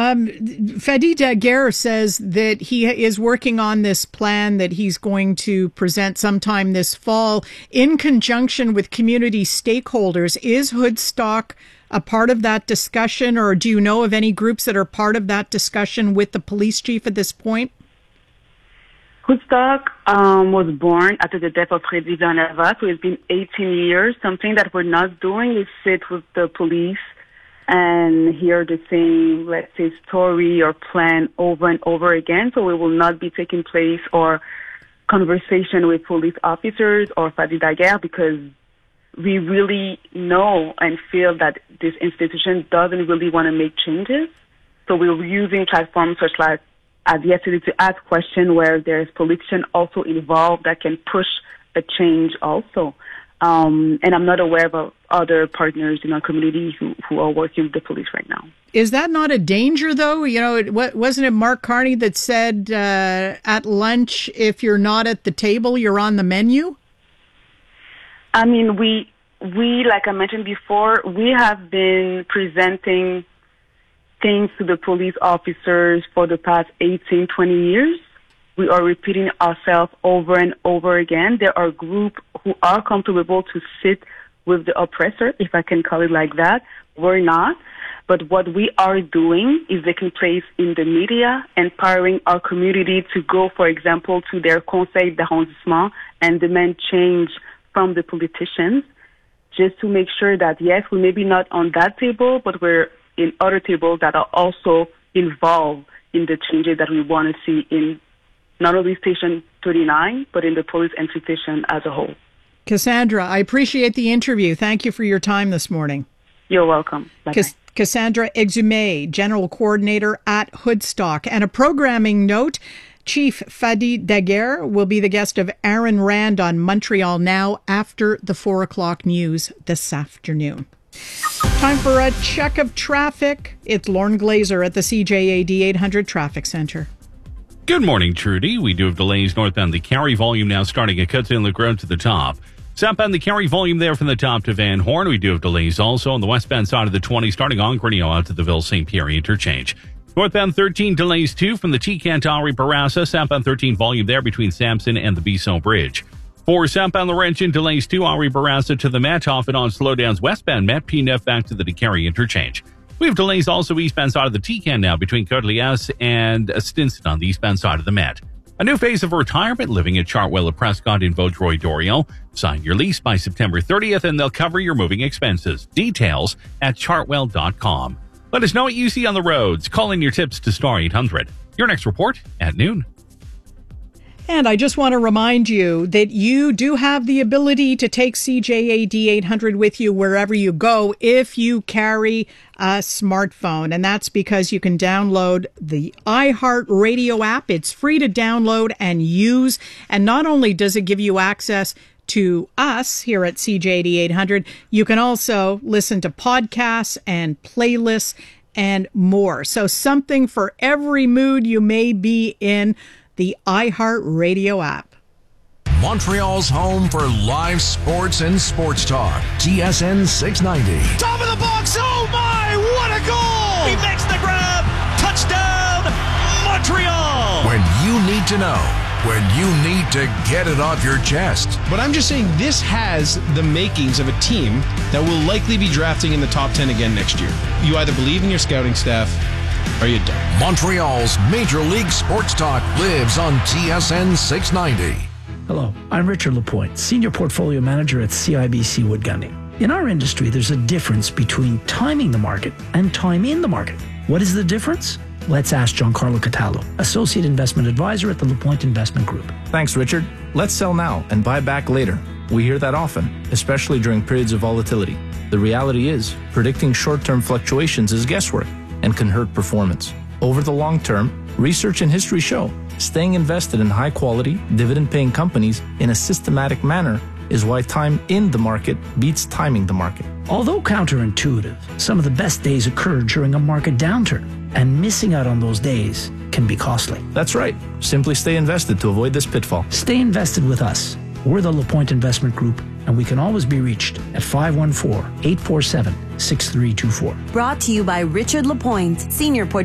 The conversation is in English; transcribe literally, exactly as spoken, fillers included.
Um, Fadi Daguerre says that he is working on this plan that he's going to present sometime this fall in conjunction with community stakeholders. Is Hoodstock a part of that discussion, or do you know of any groups that are part of that discussion with the police chief at this point? Hoodstock um, was born after the death of Freddy Villanueva, so it's been eighteen years. Something that we're not doing is sit with the police and hear the same, let's say, story or plan over and over again. So it will not be taking place or conversation with police officers or Fadi Daguerre, because we really know and feel that this institution doesn't really want to make changes. So we're using platforms such like as yesterday to ask questions where there's politicians also involved that can push a change also. Um, and I'm not aware of other partners in our community who, who are working with the police right now. Is that not a danger, though? You know, it, wasn't it Mark Carney that said uh, at lunch, if you're not at the table, you're on the menu? I mean, we, we like I mentioned before, we have been presenting things to the police officers for the past eighteen, twenty years. We are repeating ourselves over and over again. There are groups who are comfortable to sit with the oppressor, if I can call it like that. We're not. But what we are doing is taking place in the media, empowering our community to go, for example, to their conseil d'arrondissement and demand change from the politicians, just to make sure that, yes, we may be not on that table, but we're in other tables that are also involved in the changes that we want to see in not only Station thirty-nine, but in the police institution as a whole. Cassandra, I appreciate the interview. Thank you for your time this morning. You're welcome. Cass- Cassandra Exume, General Coordinator at Hoodstock. And a programming note, Chief Fadi Daguerre will be the guest of Aaron Rand on Montreal Now after the four o'clock news this afternoon. Time for a check of traffic. It's Lorne Glazer at the C J A D eight hundred Traffic Center. Good morning, Trudy. We do have delays northbound the Cary volume now starting at Cut-Inlet Road to the top. Southbound the Cary volume there from the top to Van Horn. We do have delays also on the westbound side of the twenty starting on Grenio out to the Ville-Saint Pierre interchange. Northbound thirteen delays too from the T-Cantari Barassa. Southbound thirteen volume there between Sampson and the Bisson Bridge. For southbound Laurentian, delays to Henri Barassa to the Met, off and on slowdowns westbound Met P N F back to the DeCary interchange. We have delays also eastbound side of the T-Can now between Côte-Liesse and Stinson on the eastbound side of the Met. A new phase of retirement living at Chartwell at Prescott in Vaudreuil-Dorion. Sign your lease by September thirtieth and they'll cover your moving expenses. Details at chartwell dot com. Let us know what you see on the roads. Call in your tips to Star eight hundred. Your next report at noon. And I just want to remind you that you do have the ability to take C J A D eight hundred with you wherever you go if you carry a smartphone. And that's because you can download the iHeartRadio app. It's free to download and use. And not only does it give you access to us here at C J A D eight hundred, you can also listen to podcasts and playlists and more. So something for every mood you may be in. The iHeartRadio app. Montreal's home for live sports and sports talk. T S N six ninety. Top of the box. Oh, my. What a goal. He makes the grab. Touchdown, Montreal. When you need to know. When you need to get it off your chest. But I'm just saying this has the makings of a team that will likely be drafting in the top ten again next year. You either believe in your scouting staff, are you done? Montreal's Major League Sports Talk lives on T S N six ninety. Hello, I'm Richard Lapointe, Senior Portfolio Manager at C I B C Wood Gundy. In our industry, there's a difference between timing the market and time in the market. What is the difference? Let's ask Giancarlo Cataldo, Associate Investment Advisor at the Lapointe Investment Group. Thanks, Richard. Let's sell now and buy back later. We hear that often, especially during periods of volatility. The reality is, predicting short-term fluctuations is guesswork and can hurt performance. Over the long term, research and history show staying invested in high-quality, dividend-paying companies in a systematic manner is why time in the market beats timing the market. Although counterintuitive, some of the best days occur during a market downturn, and missing out on those days can be costly. That's right. Simply stay invested to avoid this pitfall. Stay invested with us. We're the Lapointe Investment Group, and we can always be reached at five one four, eight four seven, six three two four. Brought to you by Richard Lapointe, Senior Portfolio